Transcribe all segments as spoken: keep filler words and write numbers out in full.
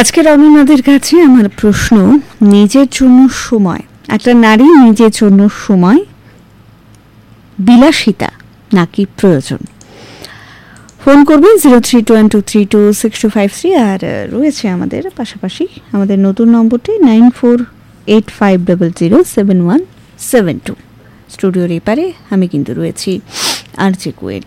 আজকের অনন্যাদের কাছে আমার প্রশ্ন, নিজের জন্য সময়, একটা নারী নিজের জন্য সময় বিলাসিতা নাকি প্রয়োজন? ফোন করবেন zero three two one two three two six two five three. আর রয়েছে আমাদের পাশাপাশি আমাদের নতুন নম্বরটি nine four eight five double zero seven one seven two. স্টুডিওর এপারে আমি কিন্তু রয়েছি আর জে কোয়েল।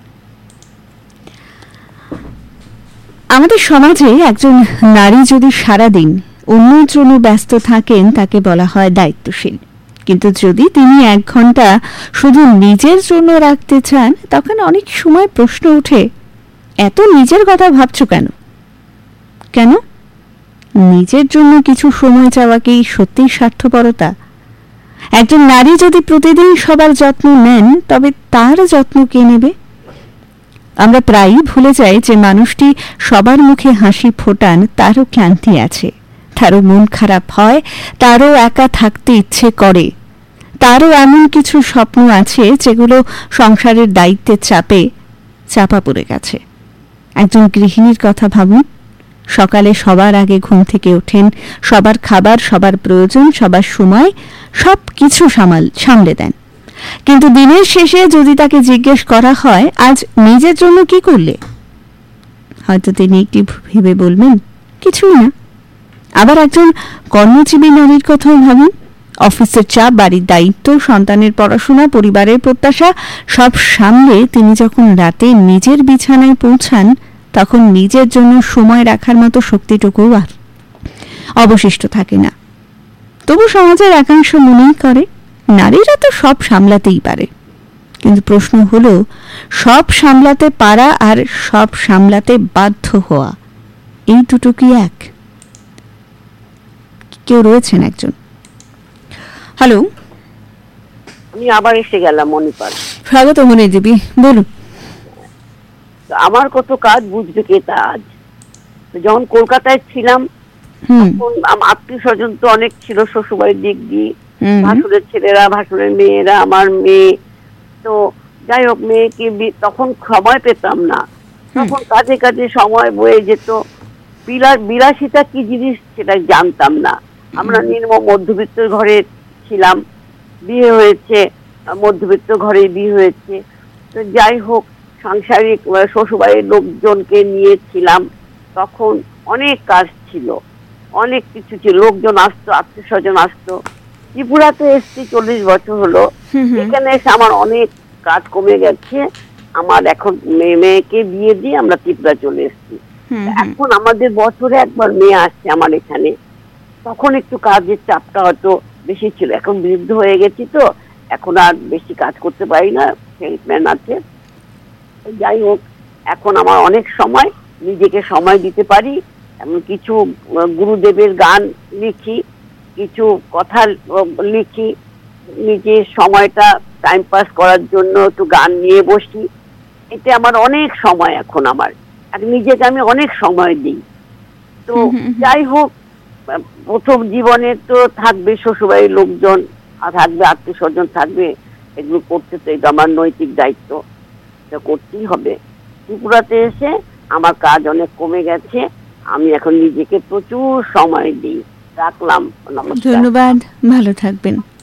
আমাদের সমাজে একজন নারী যদি সারাদিন অন্যের জন্য ব্যস্ত থাকেন তাকে বলা হয় দায়িত্বশীল, কিন্তু যদি তিনি এক ঘন্টা শুধু নিজের জন্য রাখতে চান তখন অনেক সময় প্রশ্ন ওঠে, এত নিজের কথা ভাবছো কেন? কেন নিজের জন্য কিছু সময় চাওয়াকেই সত্যিই স্বার্থপরতা? একজন নারী যদি প্রতিদিন সবার যত্ন নেন তবে তার যত্ন কে নেবে? আমরা প্রায়ই ভুলে যাই যে মানুষটি সবার মুখে হাসি ফোটান তারও ক্লান্তি আছে, তারও মন খারাপ হয়, তারও একা থাকতে ইচ্ছে করে, তারও এমন কিছু স্বপ্ন আছে যেগুলো সংসারের দায়িত্বের চাপে চাপা পড়ে গেছে। একজন গৃহিণীর কথা ভাবুন, সকালে সবার আগে ঘুম থেকে ওঠেন, সবার খাবার, সবার প্রয়োজন, সবার সময় সব কিছু সামাল সামলে দেন, কিন্তু দিনের শেষে যদি তাকে জিজ্ঞেস করা হয় আজ নিজের জন্য কি করলে, হয়তো তিনি একটি ভেবে বলবেন কিছুই না। আবার একজন কর্মজীবী নারীর কথাও ভাবুন, অফিসের চাপ, বাড়ির দায়িত্ব, সন্তানের পড়াশোনা, পরিবারের প্রত্যাশা সব সামলে তিনি যখন রাতে নিজের বিছানায় পৌঁছান তখন নিজের জন্য সময় রাখার মতো শক্তিটুকুও আর অবশিষ্ট থাকে না। তবু সমাজের একাংশ মনেই করে নারীরা তো সব সামলাতেই পারে, কিন্তু প্রশ্ন হলো সব সামলাতে পারা আর সব সামলাতে বাধ্য হওয়া, এই দুটো কি এক? কেউ রয়েছেন একজন। হ্যালো, আমি আবার এসে গেলাম মণিপাল। স্বাগত মনি দেবী, বলুন। আমার কত কাজ বুঝবে কে তা আজ। যখন কলকাতায় ছিলাম তখন আত্মীয় স্বজন তো অনেক ছিল, শ্বশুরবাড়ির দিক দিয়ে, ভাসুরের ছেলেরা, ভাসুরের মেয়েরা, আমার মেয়ে, তো যাই হোক মেয়েকে তখন সময় পেতাম না, তখন কাজে কাজে সময় বয়ে যেত। বিলাসিতা কি জিনিস সেটা জানতাম না। আমরা নিম্ন মধ্যবিত্ত ঘরে ছিলাম, বিয়ে হয়েছে মধ্যবিত্ত ঘরে বিয়ে হয়েছে, তো যাই হোক সাংসারিক শ্বশুরবাড়ির লোকজনকে নিয়েছিলাম, তখন অনেক কাজ ছিল, অনেক কিছু ছিল, লোকজন আসতো, আত্মীয় স্বজন আসতো। ত্রিপুরাতে এসছি চল্লিশ বছর হলো, এখানে এসে আমার অনেক কাজ কমে গেছে। আমার এখন মেয়ে মেয়েকে বিয়ে দিয়ে আমরা ত্রিপুরা চলে এসছি। এখন আমাদের বছরে একবার মেয়ে আসছে আমার এখানে, তখন একটু কাজের চাপটা হয়তো বেশি ছিল। এখন বৃদ্ধ হয়ে গেছি তো এখন আর বেশি কাজ করতে পারি না, হেল্পম্যান আছে। যাই হোক এখন আমার অনেক সময়, নিজেকে সময় দিতে পারি। এমন কিছু গুরুদেবের গান লিখি, কিছু কথা লিখি, নিজের সময়টা টাইম পাস করার জন্য একটু গান নিয়ে বসি। এতে আমার অনেক সময়, এখন আমার নিজেকে আমি অনেক সময় দিই। তো যাই হোক প্রথম জীবনে তো থাকবে শ্বশুরবাড়ির লোকজন, থাকবে আত্মীয় স্বজন থাকবে, এগুলো করতে তো এটা আমার নৈতিক দায়িত্ব, এটা করতেই হবে। ত্রিপুরাতে এসে আমার কাজ অনেক কমে গেছে, আমি এখন নিজেকে প্রচুর সময় দিই। রাখলাম, নমস্কার। ধন্যবাদ, ভালো থাকবেন।